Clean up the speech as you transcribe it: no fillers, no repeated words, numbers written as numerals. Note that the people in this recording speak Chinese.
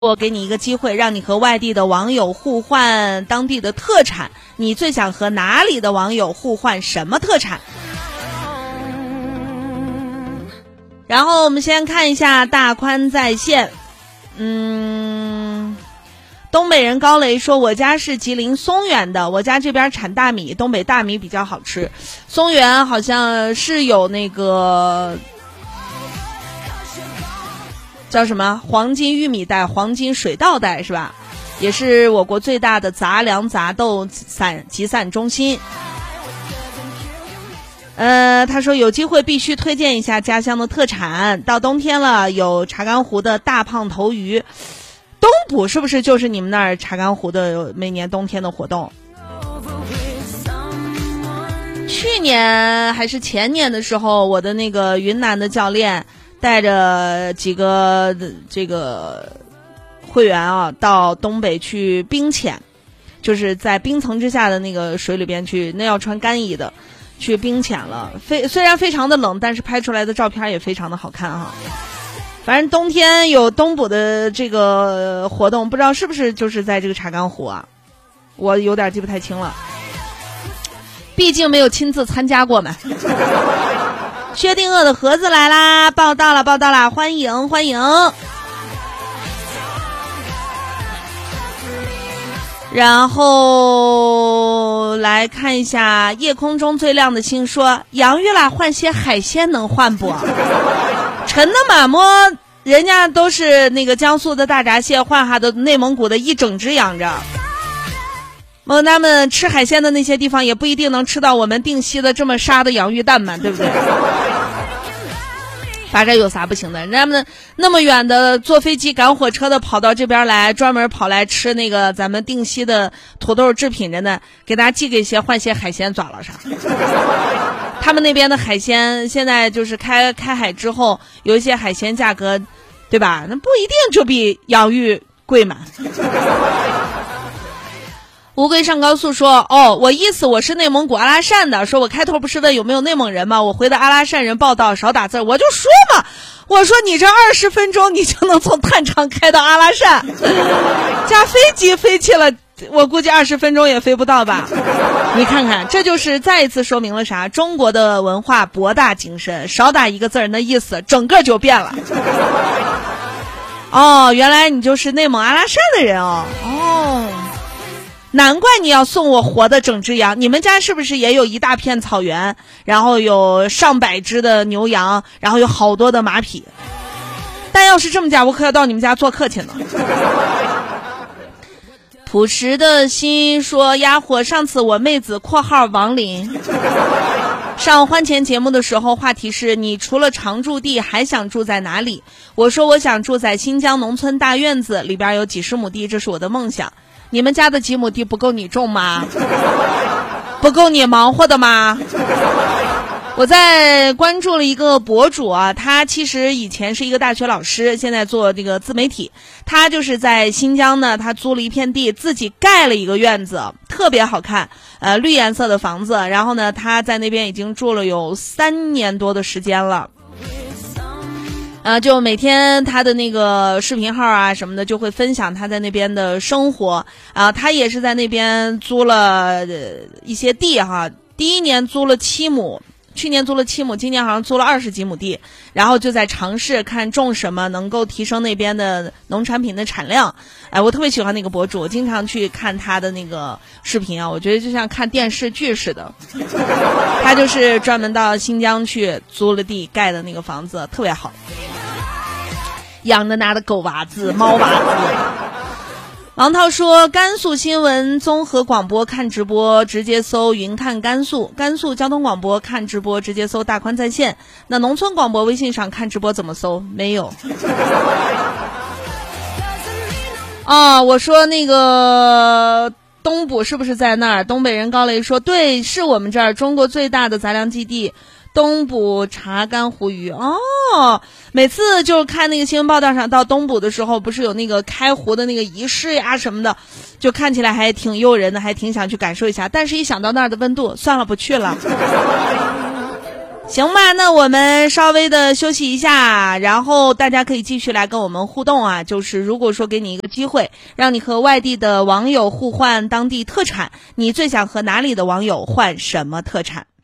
我给你一个机会，让你和外地的网友互换当地的特产，你最想和哪里的网友互换什么特产？然后我们先看一下大宽在线。东北人高雷说，我家是吉林松原的，我家这边产大米，东北大米比较好吃。松原好像是有那个叫什么黄金玉米带、黄金水稻带是吧？也是我国最大的杂粮杂豆集散中心。他说有机会必须推荐一下家乡的特产。到冬天了，有查干湖的大胖头鱼。东捕是不是就是你们那儿查干湖的每年冬天的活动？去年还是前年的时候，我的那个云南的教练带着几个这个会员啊，到东北去冰潜，就是在冰层之下的那个水里边去，那要穿干衣的，去冰潜了。虽然非常的冷，但是拍出来的照片也非常的好看哈。反正冬天有东捕的这个活动，不知道是不是就是在这个查干湖啊，我有点记不太清了，毕竟没有亲自参加过嘛。薛定谔的盒子来啦，报道了，欢迎。然后来看一下夜空中最亮的星说，洋芋啦，换些海鲜能换不？沉的满摸，人家都是那个江苏的大闸蟹换下的内蒙古的一整只养着。他们吃海鲜的那些地方也不一定能吃到我们定西的这么杀的洋芋蛋嘛，对不对？反正有啥不行的？人家们那么远的坐飞机赶火车的跑到这边来，专门跑来吃那个咱们定西的土豆制品着呢，给大家寄给些换些海鲜爪了啥？他们那边的海鲜现在就是开海之后，有一些海鲜价格，对吧？那不一定就比洋芋贵嘛。乌龟上高速说，我意思我是内蒙古阿拉善的，说我开头不是问有没有内蒙人吗？我回的阿拉善人报道，少打字，我就说嘛，我说你这20分钟你就能从探长开到阿拉善，加飞机飞去了，我估计20分钟也飞不到吧。你看看，这就是再一次说明了啥？中国的文化博大精深，少打一个字儿，那意思整个就变了。原来你就是内蒙阿拉善的人哦。难怪你要送我活的整只羊，你们家是不是也有一大片草原，然后有上百只的牛羊，然后有好多的马匹？但要是这么讲，我可要到你们家做客去呢。朴实的心说，呀伙，上次我妹子括号王林上婚前节目的时候，话题是你除了常住地还想住在哪里？我说我想住在新疆农村大院子，里边有几十亩地，这是我的梦想。你们家的几亩地不够你种吗？不够你忙活的吗？我在关注了一个博主啊，他其实以前是一个大学老师，现在做这个自媒体。他就是在新疆呢，他租了一片地，自己盖了一个院子，特别好看，绿颜色的房子。然后呢，他在那边已经住了有3年多的时间了。就每天他的那个视频号啊什么的就会分享他在那边的生活啊，他也是在那边租了一些地哈，第一年租了7亩，去年租了7亩，今年好像租了20几亩地，然后就在尝试看种什么能够提升那边的农产品的产量。我特别喜欢那个博主，我经常去看他的那个视频啊，我觉得就像看电视剧似的。他就是专门到新疆去租了地盖的那个房子，特别好。养着拿的狗娃子、猫娃子。王涛说，甘肃新闻综合广播看直播直接搜云看甘肃，甘肃交通广播看直播直接搜大宽在线。那农村广播微信上看直播怎么搜？没有。我说那个东捕是不是在那儿？东北人高雷说，对，是我们这儿中国最大的杂粮基地。东捕查干湖鱼每次就看那个新闻报道上到东捕的时候，不是有那个开湖的那个仪式呀什么的，就看起来还挺诱人的，还挺想去感受一下。但是一想到那儿的温度，算了，不去了。 行吧，那我们稍微的休息一下，然后大家可以继续来跟我们互动啊。就是如果说给你一个机会，让你和外地的网友互换当地特产，你最想和哪里的网友换什么特产？